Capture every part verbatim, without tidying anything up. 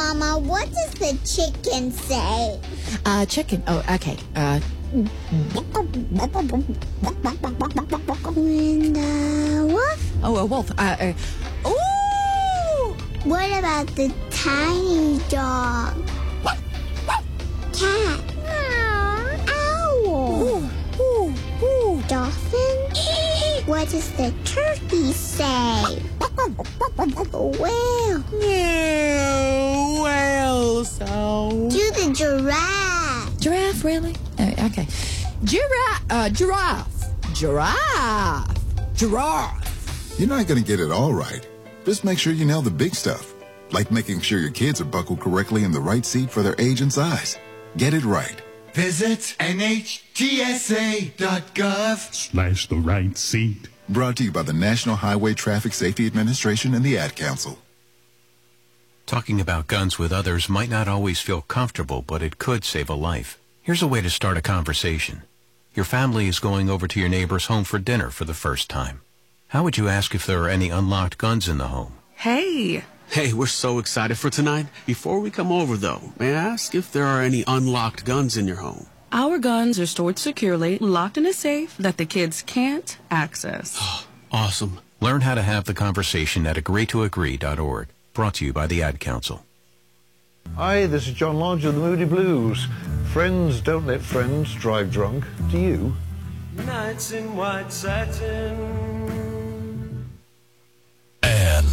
Mama, what does the chicken say? Uh, chicken. Oh, okay. Uh, And, uh, what? oh, a wolf. Uh, uh, ooh! What about the tiny dog? Cat. Owl. Ooh, ooh, ooh. Dolphin? What does the turkey say? Whale. No, well, so. Do the giraffe. Giraffe, really? Uh, okay. Giraffe. Uh, giraffe. Giraffe. Giraffe. You're not going to get it all right. Just make sure you nail the big stuff, like making sure your kids are buckled correctly in the right seat for their age and size. Get it right. Visit N H T S A dot gov Slash the right seat. Brought to you by the National Highway Traffic Safety Administration and the Ad Council. Talking about guns with others might not always feel comfortable, but it could save a life. Here's a way to start a conversation. Your family is going over to your neighbor's home for dinner for the first time. How would you ask if there are any unlocked guns in the home? Hey. Hey, we're so excited for tonight. Before we come over, though, may I ask if there are any unlocked guns in your home? Our guns are stored securely, locked in a safe that the kids can't access. Awesome. Learn how to have the conversation at agree to agree dot org. Brought to you by the Ad Council. Hi, this is John Lodge of the Moody Blues. Friends don't let friends drive drunk. Do you? Nights in white satin. N.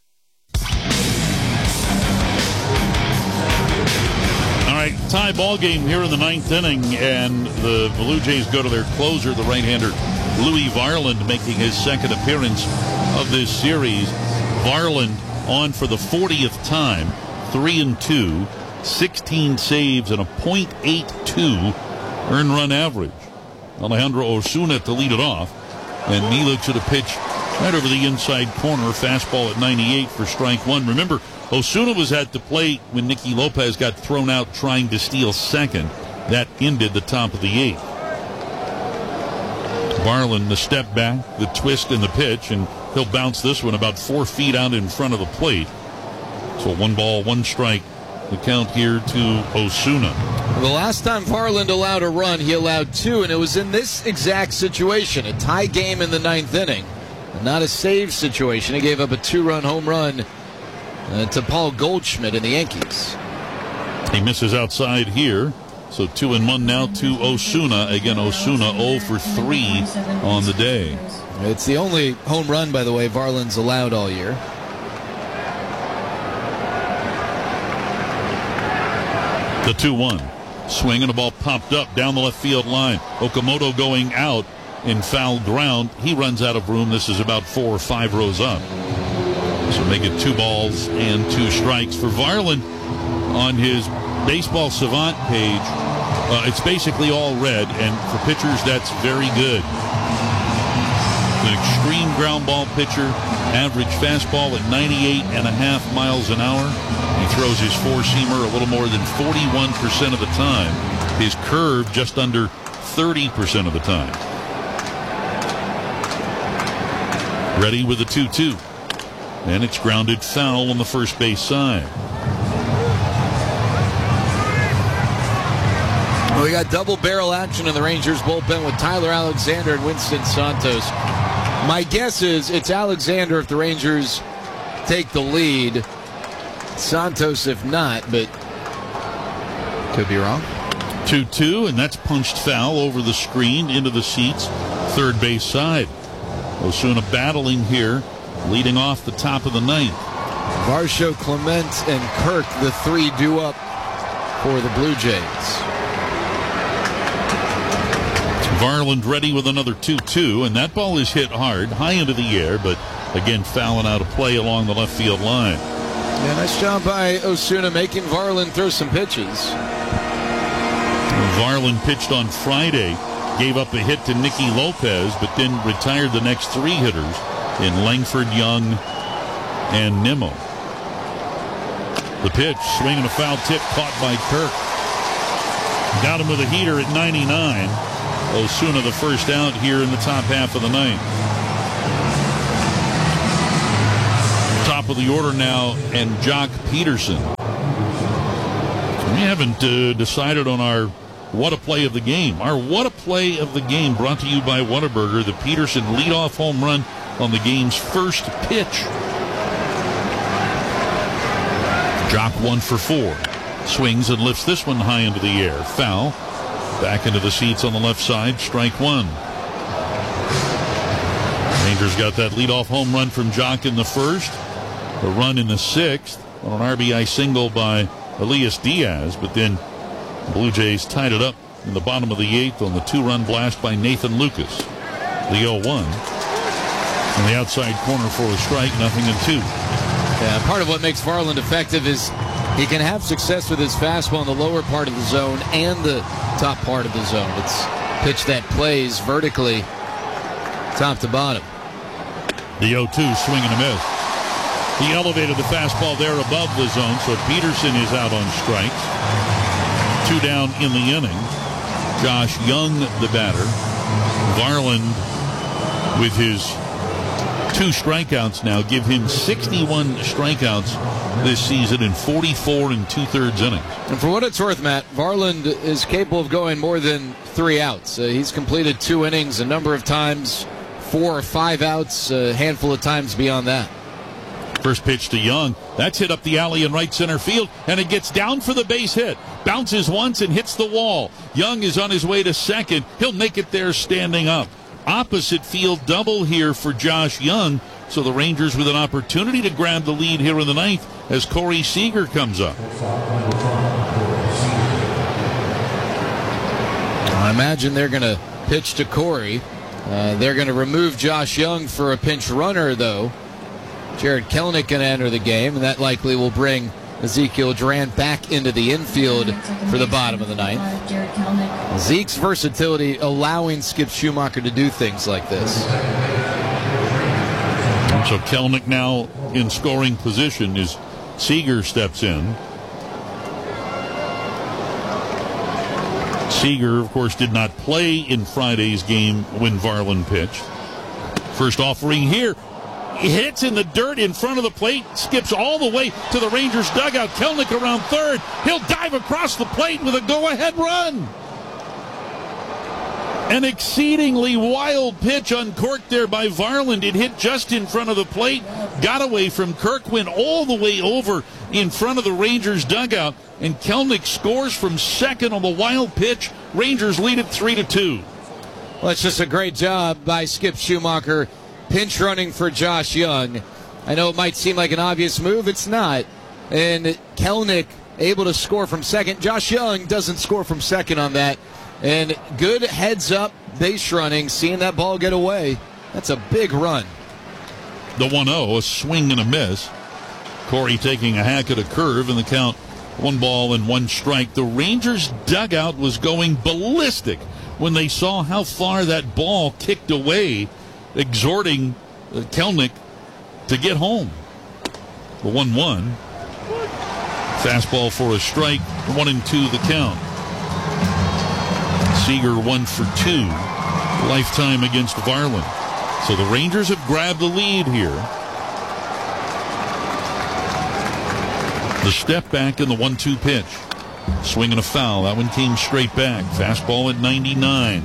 All right, tie ball game here in the ninth inning, and the Blue Jays go to their closer, the right-hander Louis Varland, making his second appearance of this series. Varland on for the fortieth time, three and two, sixteen saves and a point eight two earned run average. Alejandro Osuna to lead it off, and he looks at a pitch right over the inside corner, fastball at ninety-eight for strike one. Remember, Osuna was at the plate when Nicky Lopez got thrown out trying to steal second. That ended the top of the eighth. Varland, the step back, the twist in the pitch, and he'll bounce this one about four feet out in front of the plate. So one ball, one strike, the count here to Osuna. The last time Varland allowed a run, he allowed two, and it was in this exact situation, a tie game in the ninth inning. Not a save situation. He gave up a two-run home run uh, to Paul Goldschmidt in the Yankees. He misses outside here. So two and one now to Osuna. Again, Osuna oh for three on the day. It's the only home run, by the way, Varland's allowed all year. The two one. Swing and the ball popped up down the left field line. Okamoto going out in foul ground. He runs out of room. This is about four or five rows up. So make it two balls and two strikes for Varland on his Baseball Savant page. Uh, it's basically all red, and for pitchers, that's very good. An extreme ground ball pitcher, average fastball at ninety-eight and a half miles an hour. He throws his four-seamer a little more than forty-one percent of the time. His curve just under thirty percent of the time. Ready with the two two. And it's grounded foul on the first base side. Well, we got double barrel action in the Rangers bullpen with Tyler Alexander and Winston Santos. My guess is it's Alexander if the Rangers take the lead. Santos if not, but could be wrong. two two, and that's punched foul over the screen into the seats, third base side. Osuna battling here, leading off the top of the ninth. Varsho, Clement, and Kirk, the three due up for the Blue Jays. Varland ready with another two two, and that ball is hit hard, high into the air, but again fouling out of play along the left field line. Yeah, nice job by Osuna making Varland throw some pitches. Varland pitched on Friday, gave up a hit to Nicky Lopez, but then retired the next three hitters in Langford, Young, and Nimmo. The pitch, swinging a foul tip, caught by Kirk. Got him with a heater at ninety-nine. Osuna the first out here in the top half of the ninth. Top of the order now, and Jock Peterson. We haven't uh, decided on our what a play of the game. Our what a play of the game brought to you by Whataburger, the Peterson leadoff home run on the game's first pitch. Jock one for four. Swings and lifts this one high into the air. Foul. Back into the seats on the left side. Strike one. Rangers got that leadoff home run from Jock in the first. A run in the sixth on an R B I single by Elias Diaz. But then Blue Jays tied it up in the bottom of the eighth on the two-run blast by Nathan Lucas. The oh one. On the outside corner for a strike, nothing in two. Yeah, part of what makes Varland effective is he can have success with his fastball in the lower part of the zone and the top part of the zone. It's a pitch that plays vertically top to bottom. The oh two, swing and a miss. He elevated the fastball there above the zone, so Peterson is out on strikes. Two down in the inning. Josh Young, the batter. Varland with his two strikeouts now give him sixty-one strikeouts this season in forty-four and two-thirds innings. And for what it's worth, Matt, Varland is capable of going more than three outs. Uh, he's completed two innings a number of times, four or five outs, a handful of times beyond that. First pitch to Young. That's hit up the alley in right center field, and it gets down for the base hit. Bounces once and hits the wall. Young is on his way to second. He'll make it there standing up. Opposite field double here for Josh Young. So the Rangers with an opportunity to grab the lead here in the ninth as Corey Seager comes up. I imagine they're going to pitch to Corey. Uh, they're going to remove Josh Young for a pinch runner, though. Jared Kelenic can enter the game, and that likely will bring Ezekiel Duran back into the infield for the bottom of the ninth. Zeke's versatility allowing Skip Schumacher to do things like this. So Kelenic now in scoring position as Seager steps in. Seager, of course, did not play in Friday's game when Varland pitched. First offering here. He hits in the dirt in front of the plate, skips all the way to the Rangers dugout. Kelenic around third. He'll dive across the plate with a go-ahead run. An exceedingly wild pitch uncorked there by Varland. It hit just in front of the plate, got away from Kirk, went all the way over in front of the Rangers dugout, and Kelenic scores from second on the wild pitch. Rangers lead it three to two. Well, it's just a great job by Skip Schumacher. Pinch running for Josh Young. I know it might seem like an obvious move. It's not. And Kelenic able to score from second. Josh Young doesn't score from second on that. And good heads up base running, seeing that ball get away. That's a big run. The one oh, a swing and a miss. Corey taking a hack at a curve, and the count one ball and one strike. The Rangers dugout was going ballistic when they saw how far that ball kicked away, exhorting uh, Kelenic to get home. The one one. Fastball for a strike, one and two the count. Seager one for two. Lifetime against Varland. So the Rangers have grabbed the lead here. The step back in the one two pitch. Swing and a foul. That one came straight back. Fastball at ninety-nine.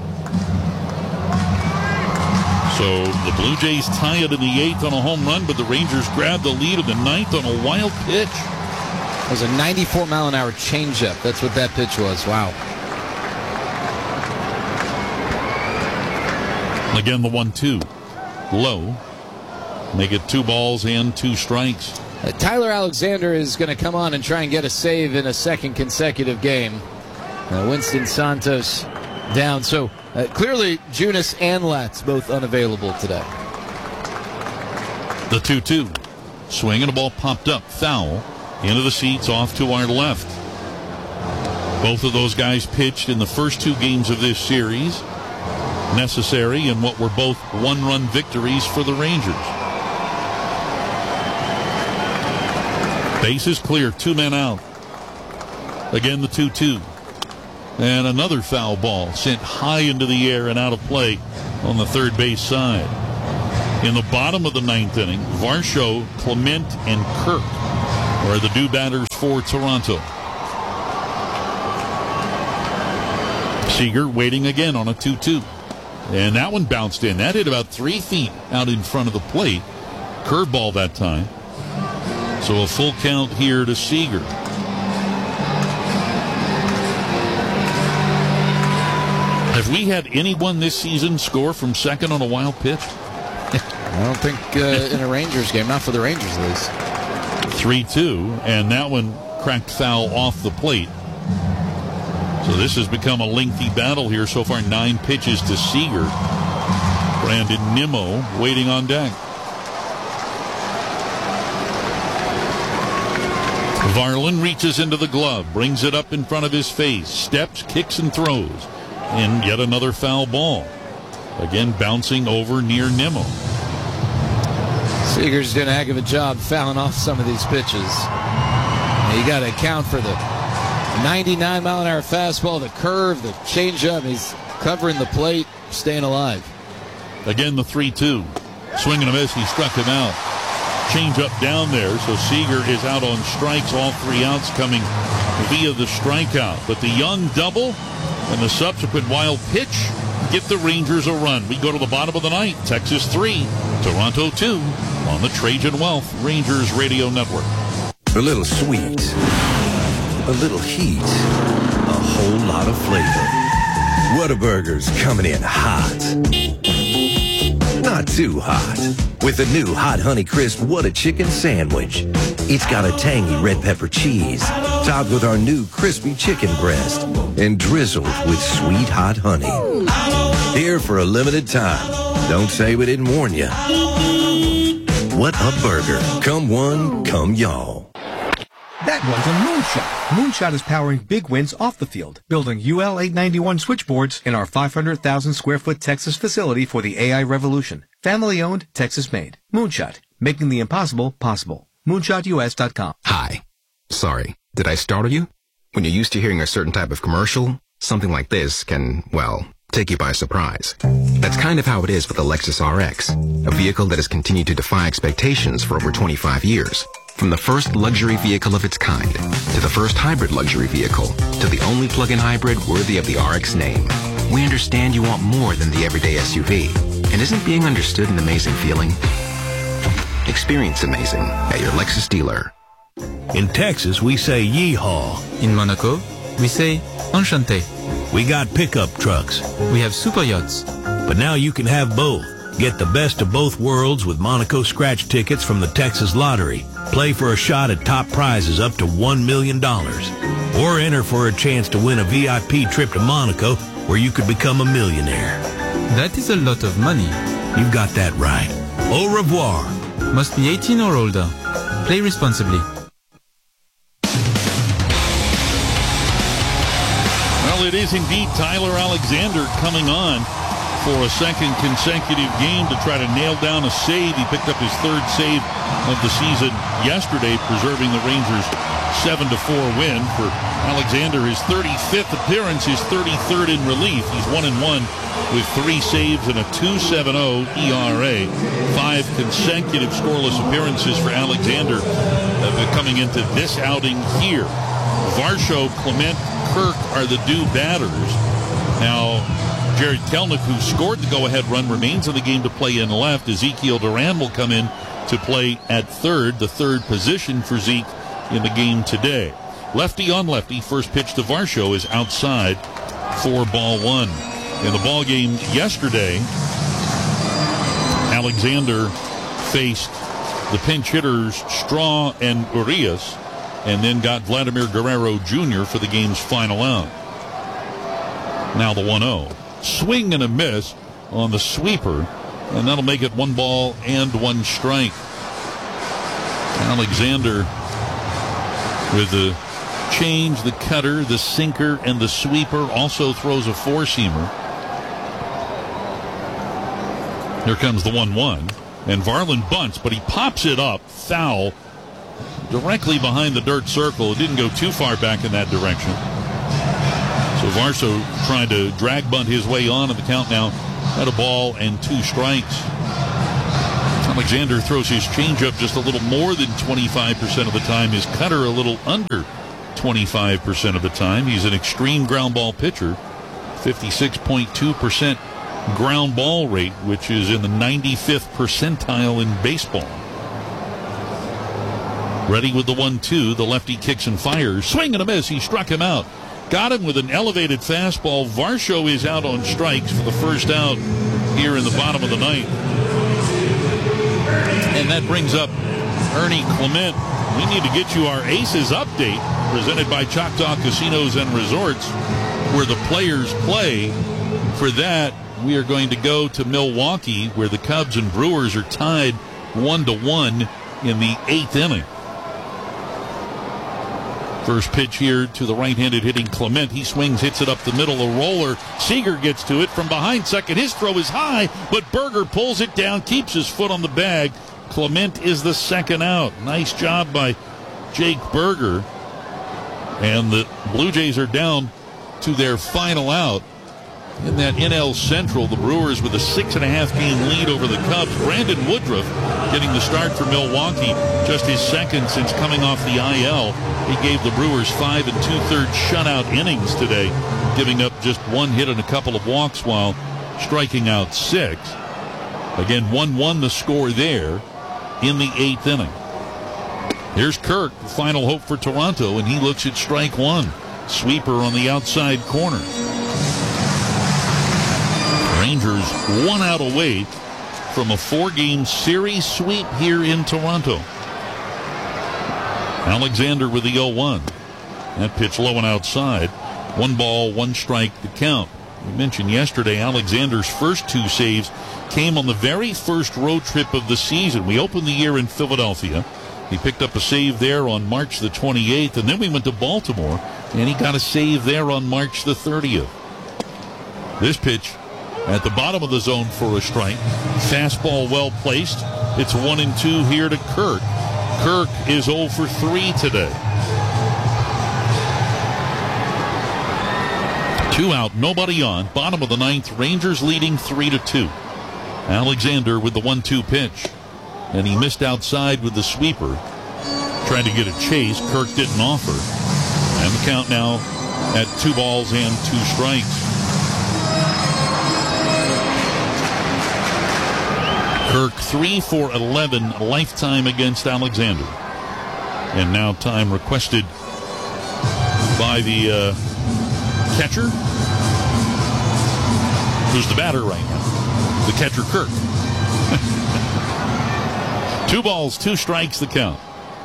So the Blue Jays tie it in the eighth on a home run, but the Rangers grab the lead in the ninth on a wild pitch. It was a ninety-four mile an hour changeup. That's what that pitch was. Wow. Again, the one two. Low. Make it two balls and two strikes. Uh, Tyler Alexander is going to come on and try and get a save in a second consecutive game. Uh, Winston Santos down. So uh, clearly, Junis and Latz both unavailable today. The two two. Swing and a ball popped up. Foul. Into the seats off to our left. Both of those guys pitched in the first two games of this series. Necessary in what were both one-run victories for the Rangers. Bases clear, two men out. Again, the two two. And another foul ball sent high into the air and out of play on the third base side. In the bottom of the ninth inning, Varsho, Clement, and Kirk are the new batters for Toronto. Seager waiting again on a two two. And that one bounced in. That hit about three feet out in front of the plate. Curveball that time. So a full count here to Seager. Have we had anyone this season score from second on a wild pitch? I don't think uh, in a Rangers game. Not for the Rangers, at least. three two, and that one cracked foul off the plate. So this has become a lengthy battle here. So far, nine pitches to Seager. Brandon Nimmo waiting on deck. Varlin reaches into the glove, brings it up in front of his face, steps, kicks, and throws. And yet another foul ball. Again, bouncing over near Nimmo. Seager's doing a heck of a job fouling off some of these pitches. You got to account for the ninety-nine mile an hour fastball, the curve, the changeup. He's covering the plate, staying alive. Again, the three two. Swing and a miss. He struck him out. Change up down there. So Seager is out on strikes. All three outs coming via the strikeout. But the Young double and the subsequent wild pitch get the Rangers a run. We go to the bottom of the ninth. Texas three, Toronto two on the Trajan Wealth Rangers Radio Network. A little sweet, a little heat, a whole lot of flavor. Whataburger's coming in hot. Not too hot. With the new Hot Honey Crisp Whata Chicken Sandwich. It's got a tangy red pepper cheese, topped with our new crispy chicken breast, and drizzled with sweet hot honey. Here for a limited time. Don't say we didn't warn you. What a burger. Come one, come y'all. That one's a Moonshot. Moonshot is powering big wins off the field, building U L eight ninety-one switchboards in our five hundred thousand square foot Texas facility for the A I revolution. Family owned, Texas made. Moonshot, making the impossible possible. moonshot U S dot com. Hi. Sorry, did I startle you? When you're used to hearing a certain type of commercial, something like this can, well, take you by surprise. That's kind of how it is with the Lexus R X, a vehicle that has continued to defy expectations for over twenty-five years. From the first luxury vehicle of its kind, to the first hybrid luxury vehicle, to the only plug-in hybrid worthy of the R X name. We understand you want more than the everyday S U V. And isn't being understood an amazing feeling? Experience amazing at your Lexus dealer. In Texas, we say yeehaw. In Monaco, we say enchanté. We got pickup trucks. We have super yachts. But now you can have both. Get the best of both worlds with Monaco scratch tickets from the Texas Lottery. Play for a shot at top prizes up to one million dollars. Or enter for a chance to win a V I P trip to Monaco where you could become a millionaire. That is a lot of money. You got that right. Au revoir. Must be eighteen or older. Play responsibly. Well, it is indeed Tyler Alexander coming on for a second consecutive game to try to nail down a save. He picked up his third save of the season yesterday, preserving the Rangers' seven to four win. For Alexander, his thirty-fifth appearance, his thirty-third in relief. He's one and one with three saves and a two point seven oh E R A. Five consecutive scoreless appearances for Alexander uh, coming into this outing here. Varsho, Clement, Kirk are the due batters. Now, Jared Kelnick, who scored the go-ahead run, remains in the game to play in left. Ezekiel Duran will come in to play at third, the third position for Zeke in the game today. Lefty on lefty, first pitch to Varsho is outside for ball one. In the ball game yesterday, Alexander faced the pinch hitters Straw and Urias, and then got Vladimir Guerrero Junior for the game's final out. Now the one oh. Swing and a miss on the sweeper, and that'll make it one ball and one strike. Alexander with the change, the cutter, the sinker, and the sweeper. Also throws a four-seamer. Here comes the one one, and Varlin bunts, but he pops it up foul directly behind the dirt circle. It didn't go too far back in that direction. So Varsho trying to drag bunt his way on, and the count now at a ball and two strikes. Alexander throws his changeup just a little more than twenty-five percent of the time. His cutter a little under twenty-five percent of the time. He's an extreme ground ball pitcher. fifty-six point two percent ground ball rate, which is in the ninety-fifth percentile in baseball. Ready with the one two. The lefty kicks and fires. Swing and a miss. He struck him out. Got him with an elevated fastball. Varsho is out on strikes for the first out here in the bottom of the ninth. And that brings up Ernie Clement. We need to get you our Aces update, presented by Choctaw Casinos and Resorts, where the players play. For that, we are going to go to Milwaukee, where the Cubs and Brewers are tied one to one in the eighth inning. First pitch here to the right-handed hitting Clement. He swings, hits it up the middle. A roller. Seager gets to it from behind second. His throw is high, but Berger pulls it down, keeps his foot on the bag. Clement is the second out. Nice job by Jake Berger. And the Blue Jays are down to their final out. In that N L Central, the Brewers with a six and a half game lead over the Cubs. Brandon Woodruff getting the start for Milwaukee, just his second since coming off the I L. He gave the Brewers five and two-thirds shutout innings today, giving up just one hit and a couple of walks while striking out six. Again, one one the score there in the eighth inning. Here's Kirk, the final hope for Toronto, and he looks at strike one. Sweeper on the outside corner. Rangers one out away from a four-game series sweep here in Toronto. Alexander with the oh one. That pitch low and outside. One ball, one strike to count. We mentioned yesterday Alexander's first two saves came on the very first road trip of the season. We opened the year in Philadelphia. He picked up a save there on March the twenty-eighth, and then we went to Baltimore, and he got a save there on March the thirtieth. This pitch at the bottom of the zone for a strike. Fastball well placed. It's one and two here to Kirk. Kirk is oh for three today. Two out, nobody on. Bottom of the ninth, Rangers leading three to two. Alexander with the one two pitch. And he missed outside with the sweeper. Trying to get a chase. Kirk didn't offer. And the count now at two balls and two strikes. Kirk three for eleven lifetime against Alexander. And now time requested by the uh, catcher. Who's the batter right now? The catcher, Kirk. Two balls, two strikes, the count.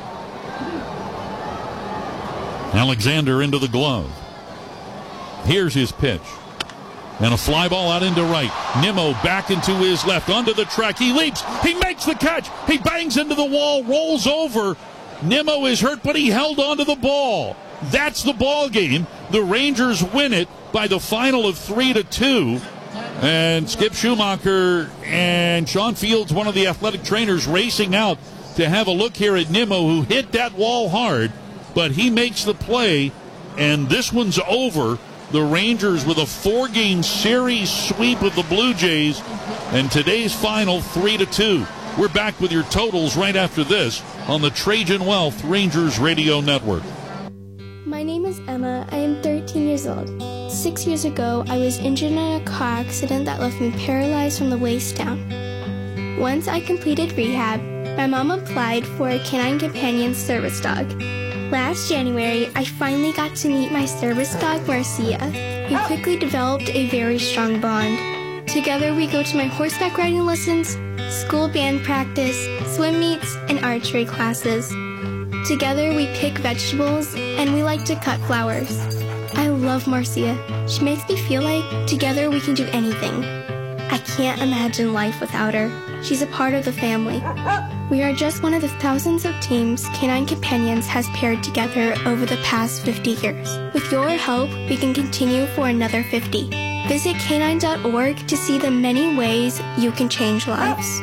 Alexander into the glove. Here's his pitch. And a fly ball out into right. Nimmo back into his left. Onto the track. He leaps. He makes the catch. He bangs into the wall. Rolls over. Nimmo is hurt, but he held onto the ball. That's the ball game. The Rangers win it by the final of three to two. And Skip Schumacher and Sean Fields, one of the athletic trainers, racing out to have a look here at Nimmo, who hit that wall hard, but he makes the play, and this one's over. The Rangers with a four-game series sweep of the Blue Jays, and today's final three to two. We're back with your totals right after this on the Trajan Wealth Rangers Radio Network. My name is Emma. I am thirteen years old. Six years ago, I was injured in a car accident that left me paralyzed from the waist down. Once I completed rehab, my mom applied for a Canine Companion service dog. Last January, I finally got to meet my service dog, Marcia. We quickly developed a very strong bond. Together, we go to my horseback riding lessons, school band practice, swim meets, and archery classes. Together, we pick vegetables, and we like to cut flowers. I love Marcia. She makes me feel like together we can do anything. I can't imagine life without her. She's a part of the family. We are just one of the thousands of teams Canine Companions has paired together over the past fifty years. With your help, we can continue for another fifty. Visit canine dot org to see the many ways you can change lives.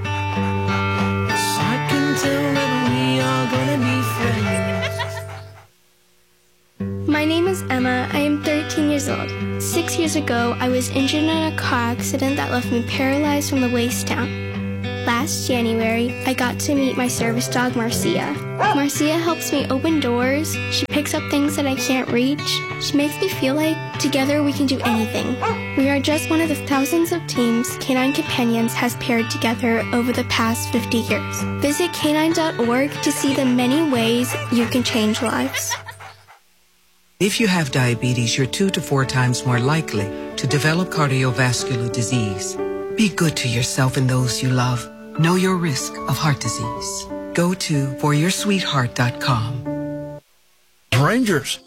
I can tell that we are gonna be friends. My name is Emma. I am thirteen years old. Six years ago, I was injured in a car accident that left me paralyzed from the waist down. Last January, I got to meet my service dog, Marcia. Marcia helps me open doors. She picks up things that I can't reach. She makes me feel like together we can do anything. We are just one of the thousands of teams Canine Companions has paired together over the past fifty years. Visit canine dot org to see the many ways you can change lives. If you have diabetes, you're two to four times more likely to develop cardiovascular disease. Be good to yourself and those you love. Know your risk of heart disease. Go to for your sweetheart dot com. Rangers.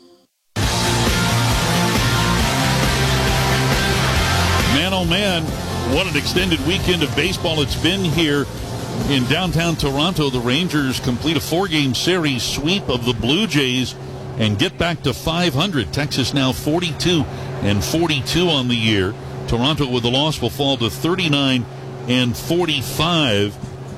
Man, oh man, what an extended weekend of baseball it's been here in downtown Toronto. The Rangers complete a four-game series sweep of the Blue Jays and get back to five hundred. Texas now forty-two and forty-two on the year. Toronto with the loss will fall to thirty-nine and forty-five.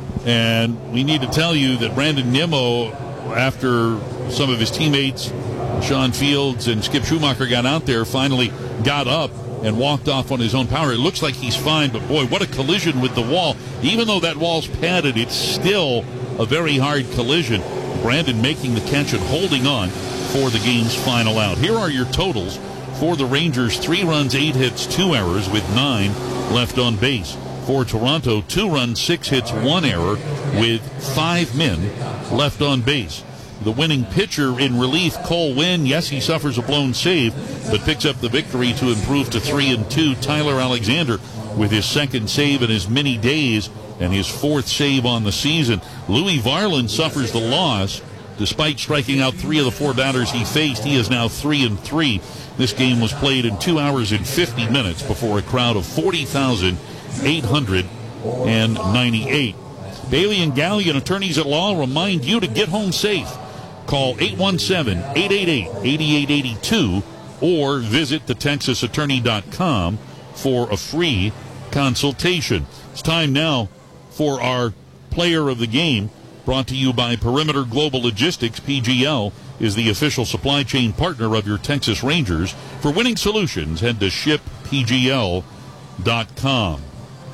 And we need to tell you that Brandon Nimmo, after some of his teammates, Sean Fields and Skip Schumacher, got out there, finally got up and walked off on his own power. It looks like he's fine, but boy, what a collision with the wall. Even though that wall's padded, it's still a very hard collision. Brandon making the catch and holding on for the game's final out. Here are your totals for the Rangers: three runs, eight hits, two errors, with nine left on base. For Toronto, two runs, six hits, one error, with five men left on base. The winning pitcher in relief, Cole Winn, yes, he suffers a blown save, but picks up the victory to improve to three and two. Tyler Alexander with his second save in as many days and his fourth save on the season. Louis Varland suffers the loss. Despite striking out three of the four batters he faced, he is now three and three. This game was played in two hours and fifty minutes before a crowd of forty thousand eight hundred ninety-eight. Bailey and Gallion, attorneys at law, remind you to get home safe. Call eight one seven, eight eight eight, eight eight eight two or visit the texas attorney dot com for a free consultation. It's time now for our player of the game, brought to you by Perimeter Global Logistics. P G L is the official supply chain partner of your Texas Rangers. For winning solutions, head to ship P G L dot com.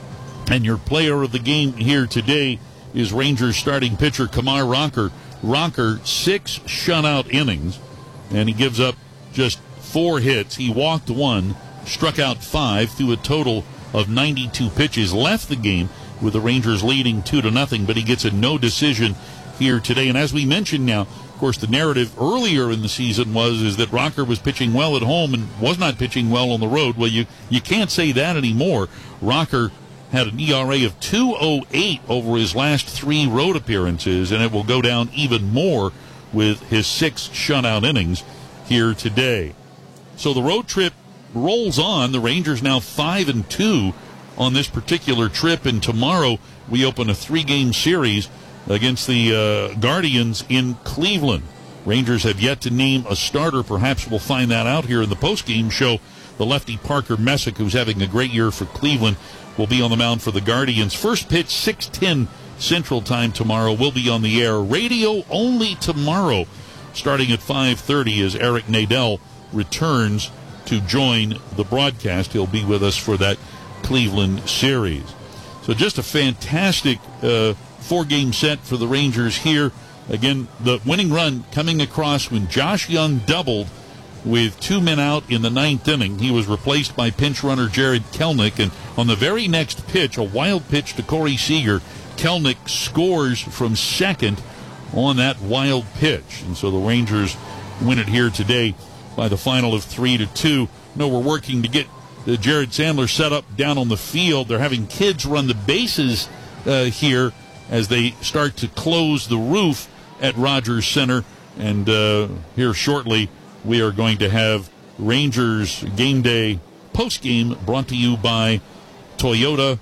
And your player of the game here today is Rangers starting pitcher Kumar Rocker. Rocker, six shutout innings, and he gives up just four hits. He walked one, struck out five, threw a total of ninety-two pitches, left the game with the Rangers leading two to nothing, but he gets a no decision here today. And as we mentioned now, of course, the narrative earlier in the season was is that Rocker was pitching well at home and was not pitching well on the road. Well, you, you can't say that anymore. Rocker had an E R A of two oh eight over his last three road appearances, and it will go down even more with his six shutout innings here today. So the road trip rolls on. The Rangers now five and two on this particular trip, and tomorrow we open a three-game series against the uh, Guardians in Cleveland. Rangers have yet to name a starter. Perhaps we'll find that out here in the post-game show. The lefty Parker Messick, who's having a great year for Cleveland, will be on the mound for the Guardians. First pitch, six ten Central Time tomorrow. We'll be on the air. Radio only tomorrow, starting at five thirty as Eric Nadel returns to join the broadcast. He'll be with us for that Cleveland series. So just a fantastic uh, four-game set for the Rangers here. Again, the winning run coming across when Josh Young doubled with two men out in the ninth inning. He was replaced by pinch runner Jared Kelnick, and on the very next pitch, a wild pitch to Corey Seager, Kelnick scores from second on that wild pitch. And so the Rangers win it here today by the final of three to two. No, we're working to get uh, Jared Sandler set up down on the field. They're having kids run the bases uh, here as they start to close the roof at Rogers Center. And uh, here shortly, we are going to have Rangers game day post-game brought to you by Toyota.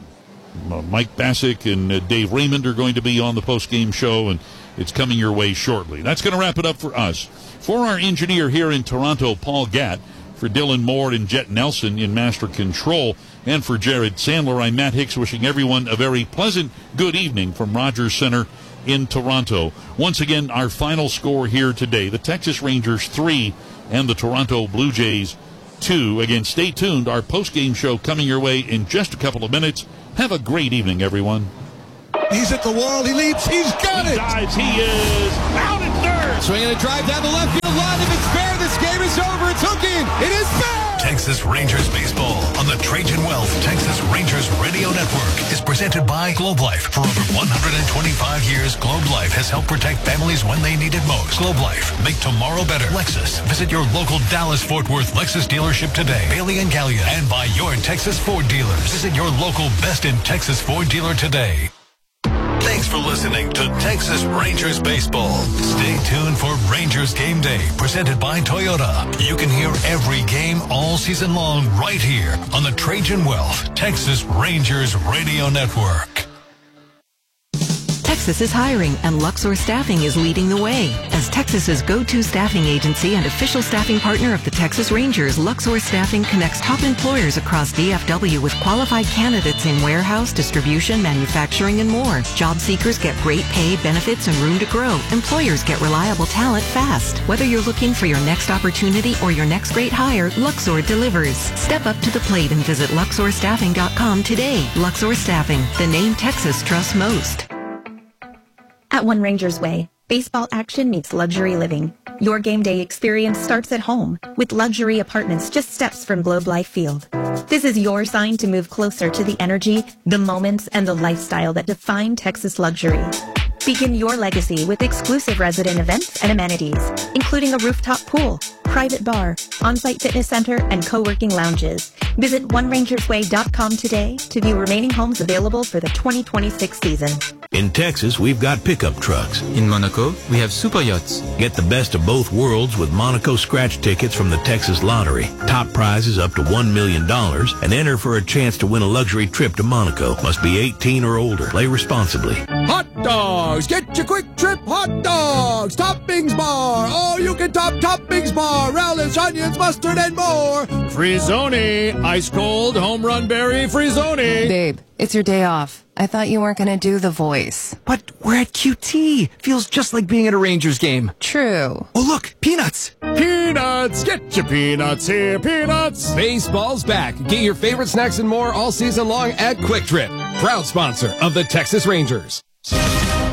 Uh, Mike Bassick and uh, Dave Raymond are going to be on the post-game show, and it's coming your way shortly. That's going to wrap it up for us. For our engineer here in Toronto, Paul Gatt, for Dylan Moore and Jet Nelson in Master Control, and for Jared Sandler, I'm Matt Hicks, wishing everyone a very pleasant good evening from Rogers Center in Toronto. Once again, our final score here today, the Texas Rangers three and the Toronto Blue Jays two. Again, stay tuned. Our post-game show coming your way in just a couple of minutes. Have a great evening, everyone. He's at the wall. He leaps. He's got he it. Dives. He is out at third. Swinging a drive down the left field line. If it's fair, this game is over. It's hooking. It is fair. Texas Rangers baseball on the Trajan Wealth Texas Rangers Radio Network is presented by Globe Life. For over one hundred twenty-five years, Globe Life has helped protect families when they need it most. Globe Life, make tomorrow better. Lexus, visit your local Dallas-Fort Worth Lexus dealership today. Bailey and Gallia, and by your Texas Ford dealers. Visit your local Best in Texas Ford dealer today. Thanks for listening to Texas Rangers Baseball. Stay tuned for Rangers Game Day, presented by Toyota. You can hear every game all season long right here on the Trajan Wealth Texas Rangers Radio Network. Texas is hiring, and Luxor Staffing is leading the way. As Texas's go-to staffing agency and official staffing partner of the Texas Rangers, Luxor Staffing connects top employers across D F W with qualified candidates in warehouse, distribution, manufacturing, and more. Job seekers get great pay, benefits, and room to grow. Employers get reliable talent fast. Whether you're looking for your next opportunity or your next great hire, Luxor delivers. Step up to the plate and visit Luxor Staffing dot com today. Luxor Staffing, the name Texas trusts most. At One Rangers Way, baseball action meets luxury living. Your game day experience starts at home with luxury apartments just steps from Globe Life Field. This is your sign to move closer to the energy, the moments, and the lifestyle that define Texas luxury. Begin your legacy with exclusive resident events and amenities, including a rooftop pool, private bar, on-site fitness center, and co-working lounges. Visit one rangers way dot com today to view remaining homes available for the twenty twenty-six season. In Texas, we've got pickup trucks. In Monaco, we have super yachts. Get the best of both worlds with Monaco scratch tickets from the Texas Lottery. Top prizes up to one million dollars and enter for a chance to win a luxury trip to Monaco. Must be eighteen or older. Play responsibly. Hot dogs! Get your quick trip hot dogs! Toppings bar! Oh, you can top toppings bar! Relish, onions, mustard, and more! Frizzoni! Ice cold home run berry Frizzoni! Babe, it's your day off. I thought you weren't going to do the voice. But we're at Q T. Feels just like being at a Rangers game. True. Oh, look, peanuts. Peanuts. Get your peanuts here, peanuts. Baseball's back. Get your favorite snacks and more all season long at Quick Trip. Proud sponsor of the Texas Rangers.